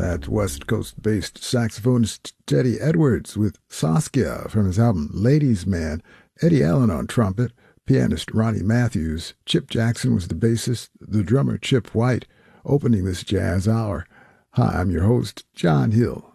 that West Coast-based saxophonist Teddy Edwards with Saskia from his album Ladies' Man, Eddie Allen on trumpet, pianist Ronnie Matthews, Chip Jackson was the bassist, the drummer Chip White, opening this jazz hour. Hi, I'm your host, John Hill.